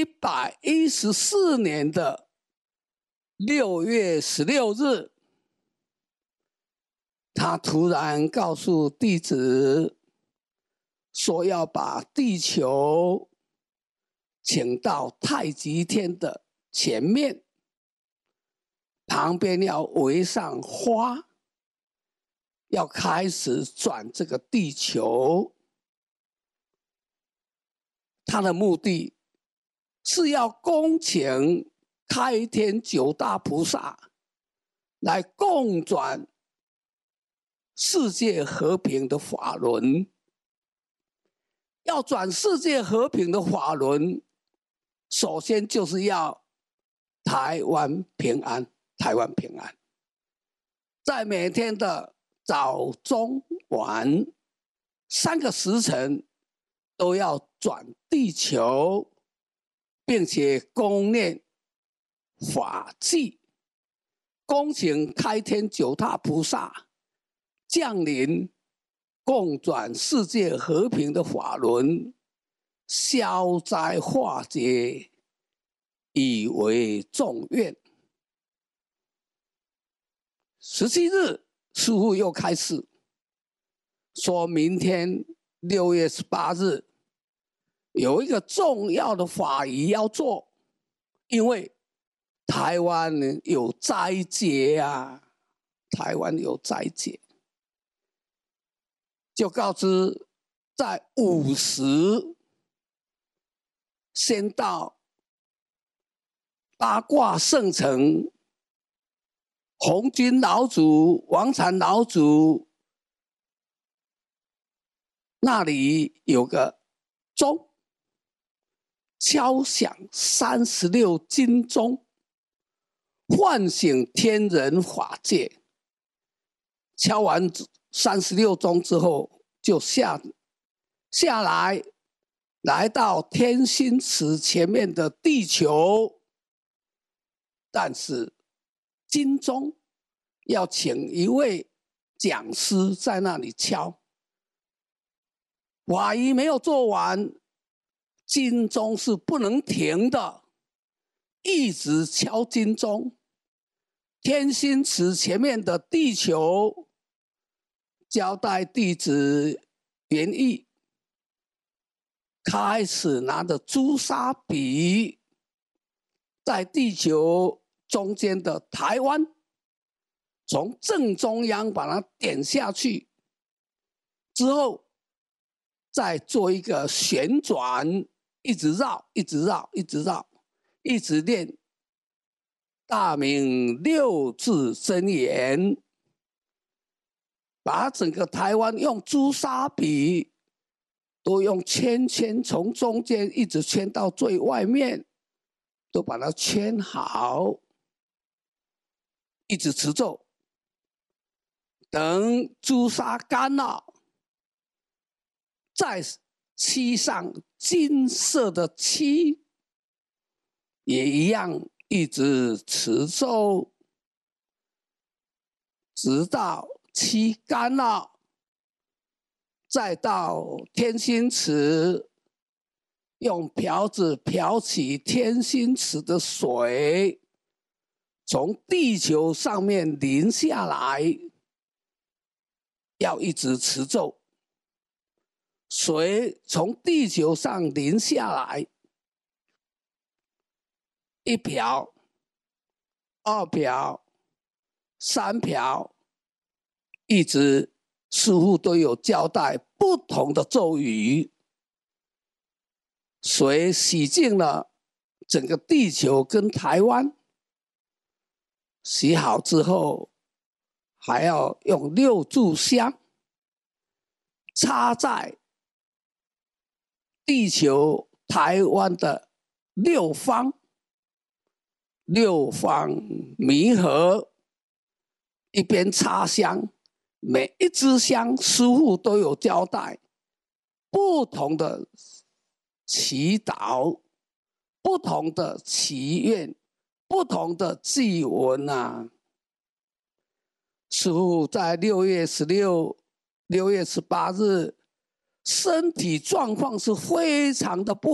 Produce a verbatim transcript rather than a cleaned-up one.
一百一十四年的六月十六日，他突然告诉弟子说要把地球请到太极天的前面，旁边要围上花，要开始转这个地球。他的目的是要恭请开天九大菩萨来共转世界和平的法轮。要转世界和平的法轮，首先就是要台湾平安，台湾平安。在每天的早中晚三个时辰都要转地球，并且恭念法纪，恭请开天九大菩萨降临，共转世界和平的法轮，消灾化解，以为众愿。十七日，师父又开始说，明天六月十八日有一个重要的法仪要做，因为台湾有斋节啊，台湾有斋节，就告知在午时先到八卦圣城，红军老祖、王禅老祖那里有个钟，敲响三十六金钟，唤醒天人法界。敲完三十六钟之后，就下下来，来到天心池前面的地球。但是金钟要请一位讲师在那里敲，法仪没有做完，金钟是不能停的，一直敲金钟。天心池前面的地球交代弟子圆义，开始拿着朱砂笔，在地球中间的台湾，从正中央把它点下去，之后再做一个旋转，一直绕，一直绕，一直绕，一直念大明六字真言，把整个台湾用朱砂笔都用圈圈，从中间一直圈到最外面，都把它圈好，一直持咒。等朱砂干了，再漆上金色的漆，也一样一直持咒，直到漆干了，再到天心池，用瓢子瓢起天心池的水，从地球上面淋下来，要一直持咒。水从地球上淋下来，一瓢、二瓢、三瓢，一直师父都有交代不同的咒语。水洗净了整个地球跟台湾，洗好之后，还要用六炷香插在地球、台湾的六方，六方弥合，一边插香，每一支香师父都有交代不同的祈祷、不同的祈愿、不同的祭文啊。师父在六月十六、六月十八日，身体状况是非常的不